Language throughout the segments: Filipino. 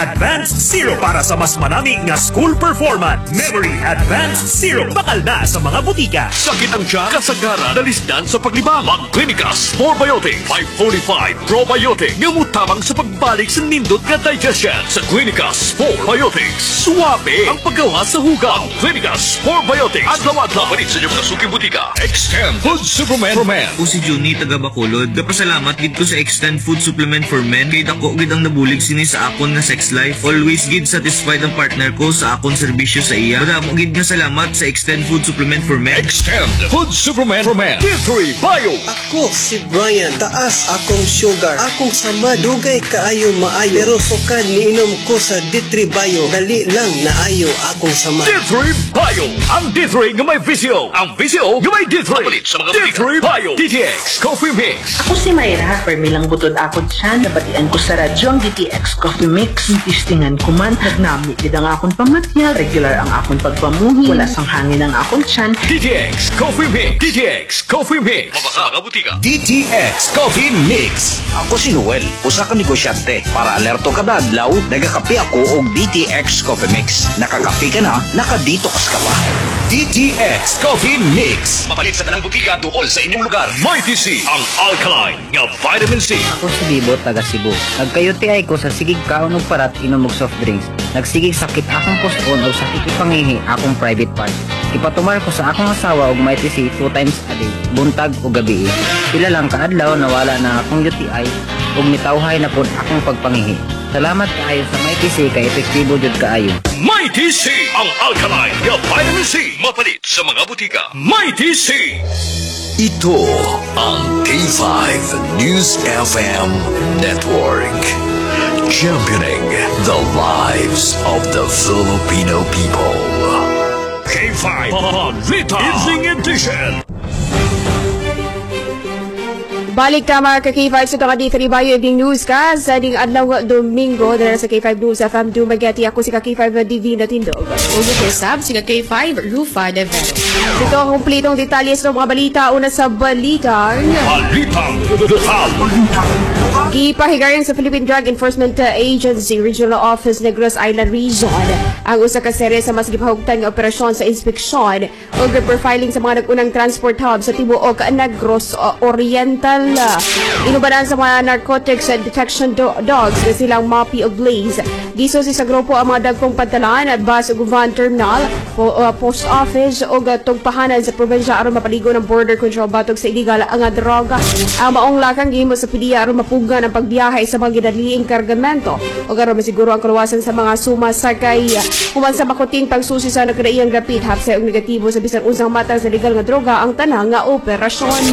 Advanced Zero para sa mas manami nga school performance. Memory Advanced Zero bakal na sa mga butika. Sakit ang tiyan, kasagaran, dalisdan sa paglibang. Mag-Clinicas 4Biotic 545 Probiotic nga mutabang sa pagbalik sa nindot nga digestion. Sa Clinicas 4Biotics, suwabe ang paggawa sa hugaw. Clinicas 4Biotics, adlaw-adlaw pa rin sa inyong nasuking butika. Extend Food Supplement for Men. O si Juni taga Bacolod, gapasalamat gid ko sa Extend Food Supplement for Men kay dako gid ang nabulig sini sa akon nga sex life. Always gid satisfied ang partner ko sa akon serbisyo sa iya. Madamo gid nga salamat sa Extend Food Supplement for Men. Extend Food Supplement for Men. D3 Bio. Ako si Brian, taas akong sugar, akong sama, dugay kaayo maayo, pero sukad niinom ko sa D3 Bio, dali lang naayo akong sama. D3 Bio. Ang D3 nga may visyo. Ang visyo nga may D3. Kapalit sa mga D3 Bio. DTX Coffee Mix. Ako si Mayra, permilang butod akon siya, nabatian ko sa radyo ang DTX Coffee Mix. Tistingan ko man, nagnami gid ang akon pamatya, regular ang akon pagpamuhi, wala sang hangin ang akon tiyan. DTX Coffee Mix. DTX Coffee Mix. Mabasa mga butika. DTX Coffee Mix. Ako si Noel, usa ka negosyante. Para alerto kada adlaw, nagakape ako og DTX Coffee Mix. Nakakape ka na, nakadetox ka pa. DTX Coffee Mix. Mapalit sa tanang butika tukol sa inyong lugar. Mighty C, ang alkaline nga vitamin C. Ako si Bibo, taga Cebu. Nagkayuti ay ko sa sigig kaon og parat inom og soft drinks. Nagsigig sakit akong puspon o sakit ipangihi akong private part. Ipatumar ko sa akong asawa og may TC 2 times a day, buntag o gabi. Pila lang kaadlaw nawala na akong UTI ug mitawhay na pud akong pagpangihi. Salamat kaayo sa may TC kay epektibo jud kaayo. Mighty C, ang alkaline nga vitamin C. Mapalit sa mga butika. Mighty C. Ito ang K5 News FM Network. Championing the lives of the Filipino people. K5 Balita Evening Edition. Balik ka mga ka-K5 sa mga D3 Bio Evening News ka sa ding adlaw Domingo dala sa K5 News FM Dumaguete. Ako si ka-K5 na Divina Tindog. Ugo Kesab, si K5 Rufa de Vero. Ito ang kumpletong detalye sa mga balita. Una sa balitang gipahigayon sa Philippine Drug Enforcement Agency Regional Office Negros Island Region ang usa ka serye sa mas gipahugtan nga operasyon sa inspeksyon o profiling sa mga nag-unang transport hub sa tibuok Negros Oriental. Inubanan sa mga narcotics detection dogs na silang Mapi o Blaze. Giso sa grupo ang mga dagkong pantalan at bus o Guvan Terminal, post office o tugpahanan sa probinsya aron mapaligo ng border control batog sa illegal ang droga. Ang maong lakang gihimo sa PDEA aron mapugan ang pagbiyahe sa mga ginadliing kargamento o aron masiguro ang kaluwasan sa mga sumasakay. Human sa makuting pagsusi sa nagkadaiyang dapit hapsay og negatibo sa bisan unsang matang sa legal nga droga ang tanang nga operasyon.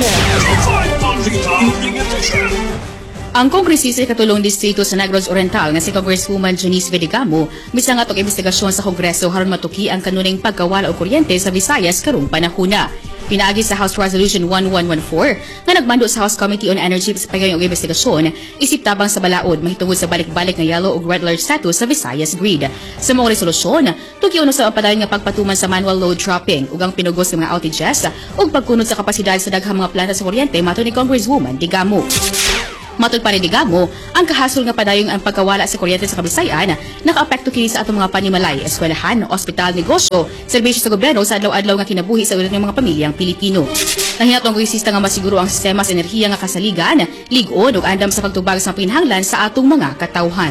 Ang kongresista sa katulong distrito sa Negros Oriental nga si Congresswoman Janice Vedigamo misangat og investigasyon sa Kongreso aron matuki ang kanuning pagkawala og kuryente sa Visayas karong panahona. Pinaagi sa House Resolution 1114 nga nagmando sa House Committee on Energy sa pagayong og investigasyon isip tabang sa balaod mahitungod sa balik-balik nga yellow ug red alert status sa Visayas grid. Sa mong resolusyon, tukiuno sa padayon nga pagpatuman sa manual load dropping ug ang pinugos ng mga outages ug pagkunod sa kapasidad sa daghang mga planta sa kuryente matud ni Congresswoman Digamo. Matod pa rin Digamo, ang kahasol nga padayong ang pagkawala sa kuryente sa Kabisayan nakaapekto kini sa atong mga panimalay, eskwelahan, ospital, negosyo, serbisyo sa gobyerno sa adlaw-adlaw nga kinabuhi sa ulit ng mga pamilyang Pilipino. Nahinat ang kongresista nga masiguro ang sistema sa enerhiya nga kasaligan, ligon ug andam sa pagtubag sa pinahanglan sa atong mga katawhan.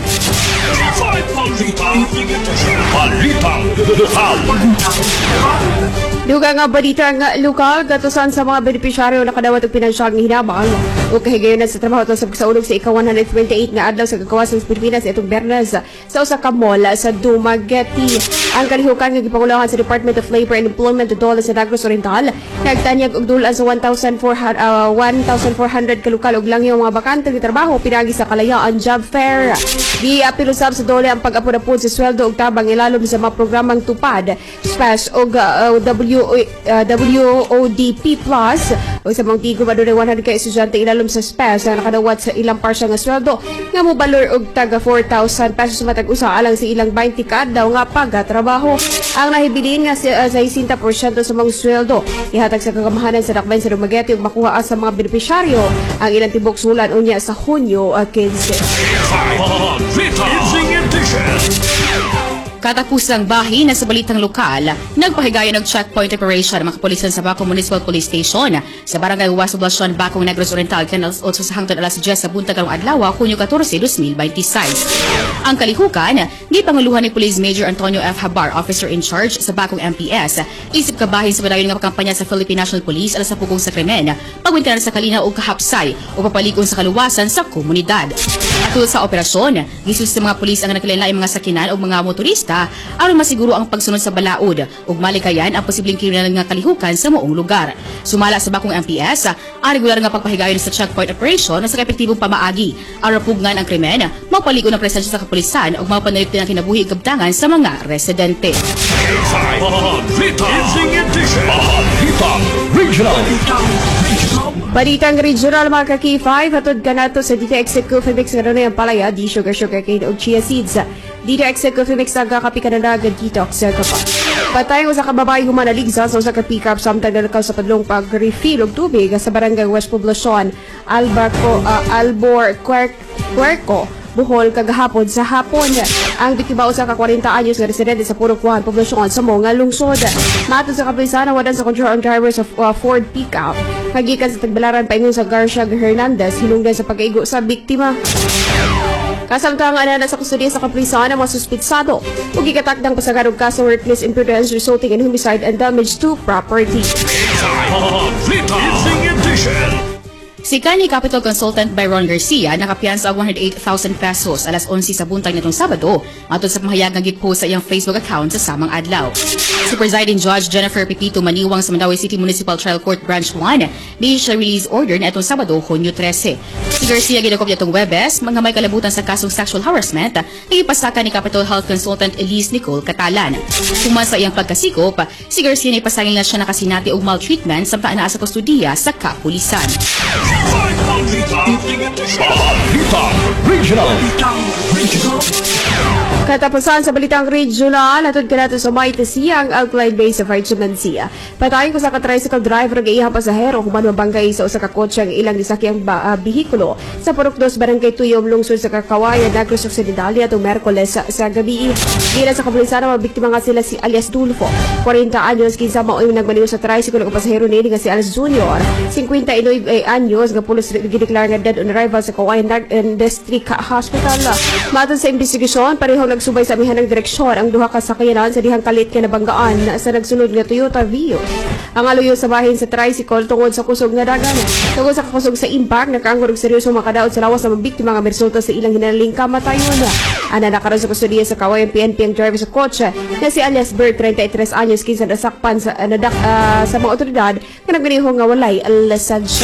Duga nga balita nga lokal gatusan sa mga benepisyaryo na kadawat og pinansyal nga hinabang o kahigayon sa trabaho sa ulog sa ika-128 nga adlaw sa kagawasan sa Pilipinas itong Bernes sa usa ka mall sa Dumaguete. Ang kalihukan nga gipangulahan sa Department of Labor and Employment Dole sa Negros Oriental nagtanyag og dulan sa 1,400 kalukal og lang yung mga bakante nga trabaho pinagi sa Kalayaan Job Fair. Giapil usab sa Dole ang pag-apod-apod sa sweldo ug tabang ilalom sa mga programang tupad, SPES ug WODP Plus o sa mga tigo ba doon 100 ka estudyante ilalom sa SPES na nakadawat sa ilang parsya nga sweldo nga mobalor og taga 4,000 pesos matag usa alang sa ilang 20 ka daw nga pagatrabaho. Ang nahibilin nga sa 60% sa mga sweldo ihatag sa kagamahanan sa Dakbayn sa Dumaguete ug makuha sa mga benepisyaryo ang ilang tibok sulan unya sa Hunyo 15. Katapusang bahin na sa balitang lokal, nagpahigayon ng checkpoint operation ang mga kapulisan sa Bacong Municipal Police Station sa Barangay Huas Poblacion, Bacong, Negros Oriental, Canals 8 sa hangtod alas 10 sa buntag karong adlaw, Hunyo 14, 2026. Ang kalihukan, gipanguluhan ni Police Major Antonio F. Habar, officer in charge sa Bacong MPS, isip kabahin sa padayon nga pagkampanya sa Philippine National Police alas sa pugong sa krimen, pagwintanan sa kalina o kahapsay o papalikon sa kaluwasan sa komunidad. Atol sa operasyon, gisus sa mga pulis ang nagkalain mga sakinan o mga motorista aron masiguro ang pagsunod sa balaod ug malikayan ang posibleng kriminal nga kalihukan sa moong lugar. Sumala sa Bacong MPS, ang regular nga pagpahigayon sa checkpoint operation sa epektibong pamaagi aron pugngan ang krimen, mapaliko ng presensya sa kapulisan ug mapanalip din ang kinabuhi ug kabtangan sa mga residente. Balitang regional mga ka-K5, hatod ka nato sa DTX Cofimix nga rin ang palaya, di sugar cane o chia seeds. DTX Cofimix nagkakapi ka na nagad detox ka pa. Patay ko sa kababae humanaligsa sa usa ka pick-up samtang nalakaw sa padlong pag-refill og tubig sa Barangay West Poblacion, Albor, Cuerco, Bohol kagahapon sa hapon. Ang biktima usa ka 40 anyos nga residente sa Purok 1 Poblacion sa Monga lungsod. Matod sa kapulisan, wadan sa control ang drivers of Ford pickup. Kagikan sa Tagbalaran paingon sa Garcia Hernandez hinungdan sa pag-igo sa biktima. Kasamtang na sa kustodiya sa kapulisan ang mga suspitsado ug gikatakdang pasagarog kaso reckless imprudence resulting in homicide and damage to property. Si Kanye Capital Consultant Byron Garcia nakapiyansa og 108,000 pesos alas 11 sa buntag nitong Sabado matod sa pamahayag nga gitpost sa iyang Facebook account sa samang adlaw. Si Presiding Judge Jennifer Pipito maniwang sa Mandaue City Municipal Trial Court Branch 1 di siya release order na itong Sabado, Hunyo 13. Si Garcia ginakop niya itong Webes mga may kalabutan sa kasong sexual harassment ipasaka ni Capital Health Consultant Elise Nicole Catalan. Kuman sa iyang pagkasikop, si Garcia na ipasangil na siya nakasinati og maltreatment samtang naa sa kustodiya sa kapulisan. Katapusan sa balitang regional, hatod ka natin sa Maite Sea, ang Alkaline Base of Archman Sea. Patayin ko sa ka-tricycle driver ng iyang pasahero kung manubangkay sa usa ka kotse ang ilang nisakyang bihikulo sa Purok 2 Barangay Tuyom, lungsod sa Kakawayan, Negros Occidental atong Merkoles sa gabi. Gila sa kapulisan ang mga biktima nga sila si alias Dulfo, 40 anyos, kinsa maoy nagmaniw sa tricycle ng pasahero nini nga si Alias Junior, 59 anyos, nga pulos gideklara nga dead on arrival sa Kawayan District Hospital. Matod sa investigasyon, parehong nagsubay sa amihanang direksyon ang duha ka sakyanan sa dihang kalit nga nabanggaan sa nagsunod nga Toyota Vios. Ang aluyo sa bahin sa tricycle tungod sa kusog nga dagan. Tungod sa kusog sa impact, nakaangkor og seryoso makadaot sa lawas sa mga biktima nga resulta sa ilang hinaling kamatayon. Ana nakaroon sa kustodiya sa Kawayan PNP ang driver sa kotse na si alias Bert, 33 anyos, kinsa nasakpan sa sa mga otoridad nga nagganiho nga walay lisensiya.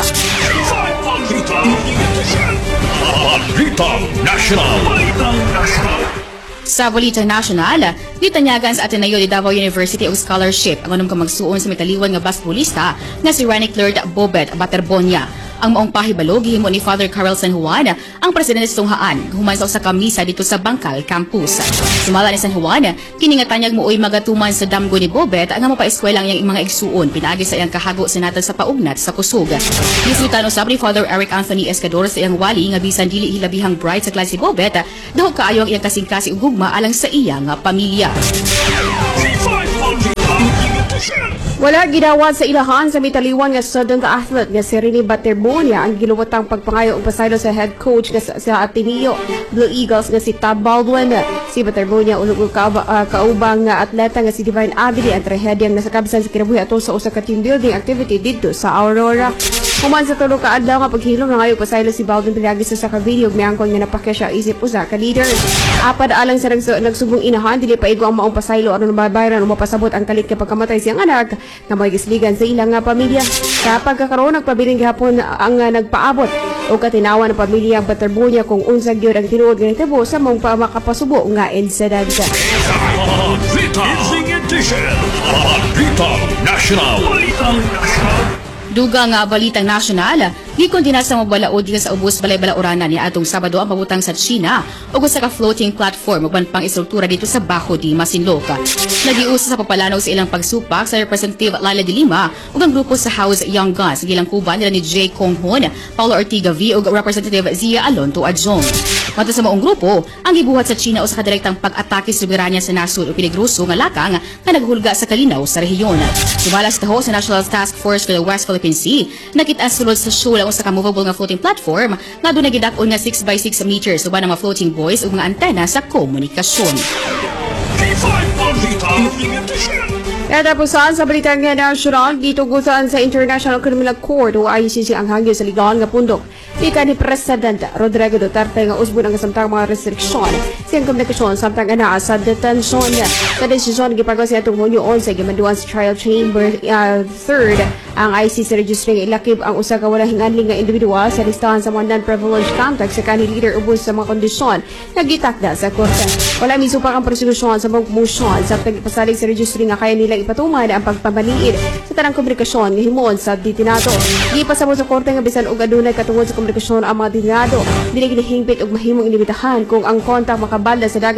Sa Balitang National, gitanyagan sa Ateneo de Davao University og scholarship ang anong kamagsuon sa mitaliwan nga basketballista nga si Ranick Lord Bobet Baterbonia. Ang maong pahibalo gihimo ni Father Carl San Juan, ang presidente sa tunghaan, human sa usa ka misa dito sa Bangkal campus. Sumala ni San Juan, kini nga tanyag mooy magatuman sa damgo ni Bobet ang mapaeskwela ang iyang mga igsuon pinaagi sa iyang kahago senatan sa paugnat sa kusog. Gisutan usab ni Father Eric Anthony Escador sa iyang wali nga bisan dili hilabihang bright sa klase Bobet, daw kaayo ang iyang kasing-kasi ug gugma alang sa iyang pamilya. Wala gidawat sa ilahan sa mitaliwan nga student athlete nga si Rini Baterbonia ang giluwatang pagpangayo og pasaylo sa head coach nga sa Ateneo Blue Eagles nga si Tab Baldwin. Si Baterbonia ulog kaubang nga atleta nga si Divine Abidi ang trahedyang nasakabsan sa kinabuhi atol sa usa ka team building activity dito sa Aurora. Human sa tulo ka adlaw nga paghilom nga ngayo pasaylo si Baldwin pinagi sa ka video miangkon nga napakya siya isip usa ka leader. Apad alang sa nagsubong inahan dili pa igo ang maong pasaylo aron mabayaran o mapasabot ang kalit kay pagkamatay siyang anak nga may gisligan sa ilang pamilya. Sa pagkakaroon nagpabiling gihapon ang nagpaabot o katinawan ng pamilya ang Baterbonia kung unsag gyud ang tinuod nga nitabo sa mong makapasubo nga incident. Duga nga balitang nasyonal, gikondina sa mabalaod gikan sa ubos balay-balaoranan ni atong Sabado ang pabutang sa China ug usa ka floating platform uban pang istruktura dito sa Bajo di Masinloc. Nagiusa sa papalanaw sa ilang pagsupak sa Representative Laila de Lima ug ang grupo sa House Young Guns sa gilang kuban nila ni J. Kong Hoon, Paulo Ortiga V ug Representative Zia Alonto Adjong. Mata sa maong grupo, ang gibuhat sa China usa ka direktang pag-atake sa soberanya sa nasod o peligroso nga lakang nga naghulga sa kalinaw sa rehiyon. Sumala sa taho sa National Task Force for the West Philippine Sea, nakita sulod sa show lang usa ka movable nga floating platform nga doon nagidakon nga 6x6 meters uban ang mga floating buoys ug mga antena sa komunikasyon. Natapusan sa balitang nga nasyonal, gitugutan sa International Criminal Court o ICC ang hangyo sa legal nga pundok. Ika ni President Rodrigo Duterte nga usbon ang kasamtang mga restriksyon sa komunikasyon samtang anaa sa detensyon. Sa desisyon gipagawa sa atong Hunyo 11 gimanduan sa Trial Chamber 3rd ang ICC registering ilakip ang usa ka walang hinganling nga individual sa listahan sa mga non-privileged contacts sa kanhi leader ubos sa mga kondisyon nga gitakda sa korte. Wala misupak ang prosekusyon sa mga motion samtang ipasalig sa registry nga kaya nila ipatuman ang pagpamaliit sa tanang komunikasyon nga himon sa detinato. Gipasabot sa korte nga bisan og adunay katungod sa komunikasyon ang mga detinato dili ginahingpit og mahimong inibitahan kung ang kontak makabalda sa dagat